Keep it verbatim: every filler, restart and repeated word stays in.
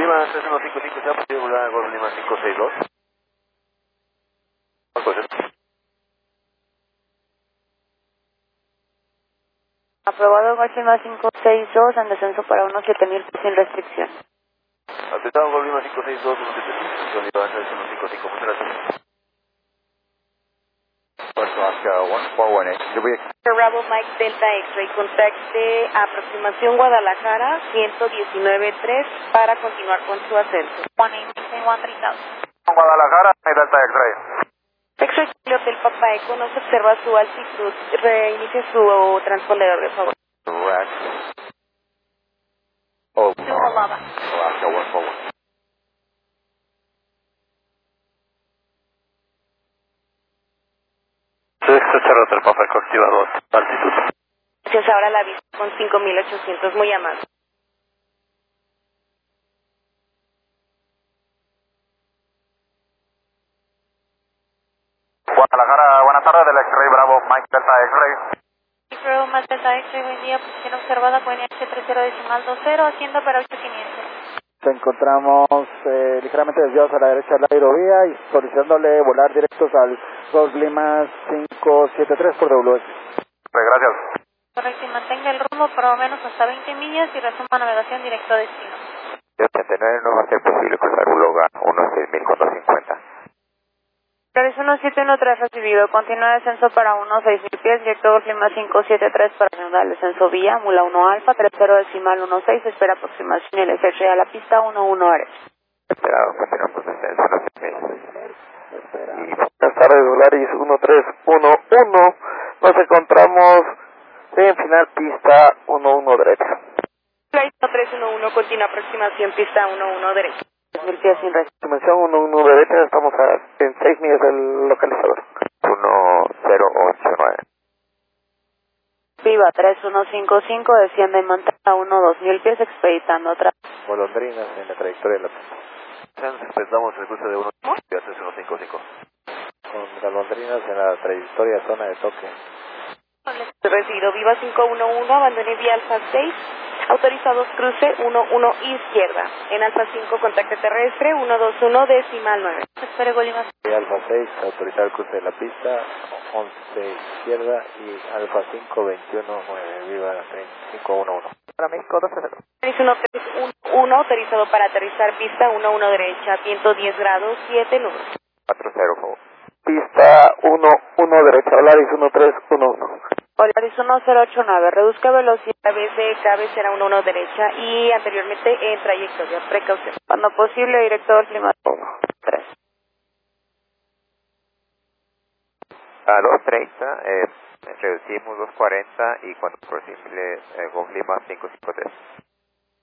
Lima tres uno cinco cinco, ¿se ha podido volar a Golf Lima cinco seis dos? Aprobado Golf Lima cinco seis dos en descenso para unos siete mil sin restricción. Aceptado Golf Lima cinco seis dos, uno siete mil, tres uno cinco cinco, muchas gracias. Oscar one four one eight. Bravo Mike Delta X-Ray, contact de aproximación Guadalajara ciento diecinueve tres para continuar con su ascenso. Guadalajara, Delta X-Ray. X-Ray Hotel Papa Eco, no se observa su altitud. Reinicie su transpondedor de favor. Correct. Oh, Alaska one four one. Cerro del Papa Eco activado, altitud. Gracias, ahora la vista con cinco mil ochocientos, muy amable. Guadalajara, buenas tardes, del X-Ray Bravo, Mike Delta X-Ray. Bravo Mike Delta X-Ray, buen día, posición observada con N H treinta decimal veinte, haciendo para ocho quinientos. Nos encontramos eh, ligeramente desviados a la derecha de la aerovía y solicitándole volar directos al Golf Lima cinco siete tres por W S. Gracias. Correcto, y mantenga el rumbo por lo menos hasta veinte millas y resuma navegación directo a destino. ochenta y nueve no va a ser posible cruzar un Loga uno seis mil cuatrocientos cincuenta. Flores uno siete uno tres recibido, continúa descenso para uno seis mil pies, directo Golf Lima cinco siete tres para reanudar el descenso vía, Mula uno Alfa, tres cero decimal uno seis, espera aproximación y el X-Ray a la pista uno uno derecho. Esperado, continuamos descenso, no se me... Buenas tardes, Volaris uno tres uno uno, nos encontramos en final pista uno uno derecha. Flight uno tres uno uno, continúa aproximación pista uno uno derecho. tres mil pies sin restricción. Dimensión uno uno derecha, estamos a, en seis millas del localizador. uno cero ocho nueve. Viva tres uno cinco cinco, desciende y mantenga uno dos mil pies, expeditando atrás. Golondrinas en la trayectoria de la pista. Empezamos el cruce de uno tres uno cinco cinco. Con golondrinas en la trayectoria zona de toque. Recibido, Viva cinco uno uno, abandone vía Alfa seis, autorizados cruce uno uno izquierda. En Alfa cinco, contacto terrestre uno dos uno decimal nueve. Espere Golima. Alfa seis, autorizar el cruce de la pista, once izquierda y Alfa cinco veintiuno nueve, Viva cinco uno uno. Para México dos cero. uno tres uno uno, autorizado para aterrizar pista uno uno derecha, ciento diez grados, siete nubes. cuatro cero, por favor. Pista uno uno derecha, Volaris uno tres uno uno. Volaris uno cero ocho nueve, reduzca velocidad a vez de cabecera uno uno derecha y anteriormente en trayectoria, precaución. Cuando posible, director clima uno tres. A dos treinta, eh, reducimos dos cuarenta y cuando posible, eh, Golf Lima cinco cinco tres.